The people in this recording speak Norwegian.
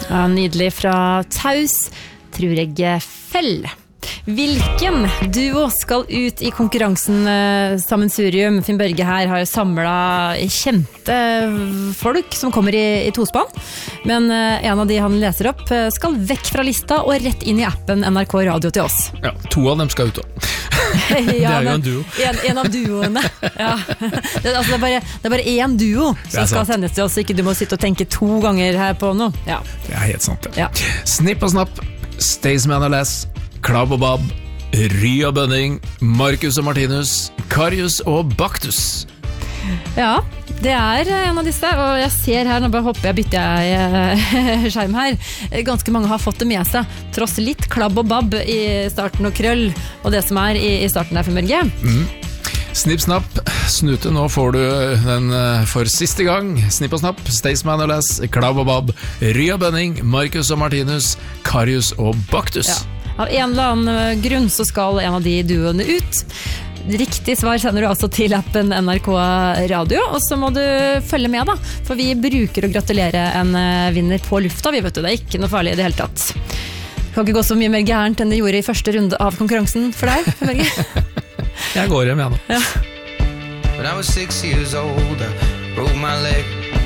Ja, nydelig fra Taus, tror jeg Fell. Hvilken duo skal ut I konkurransen Sammensurium? Finn Børge her har jo samlet kjente folk som kommer I tospann, men en av de han leser opp skal vekk fra lista og rett inn I appen NRK Radio til oss. Ja, 2 av dem skal ut da. Det jo en duo. En av duoene. Ja. Det er bare en duo som skal sendes til oss, ikke du må sitte og tenke 2 ganger her på noe. Ja. Det helt sant, ja. Snipp og snapp, Staysman og Les, Klabb og Bab, Ry og Bønning, Marcus og Martinus, Karius og Baktus. Ja, det en av disse, og jeg ser her, nå bare hopper jeg, bytter jeg skjerm her, ganske mange har fått det med seg, tross litt klabb og babb I starten og krøll, og det som I starten der for Mørge. Snipp, snapp, snute, nå får du den for siste gang. Snipp og snapp, Staysman og Les, Klabb og Bab, Ry og Bønning, Marcus og Martinus, Karius og Baktus. Ja. Av en eller annen grunn så skal en av de duoene ut. Riktig svar sender du altså til appen NRK Radio, og så må du følge med da, for vi bruker å gratulere en vinner på lufta, vi vet du, det ikke noe farlig I det hele tatt. Det kan ikke gå så mye mer gærent enn det gjorde I første runde av konkurransen for deg, Børge. Jeg går hjem igjen nå. Ja. When I was 6 years old, I broke my leg.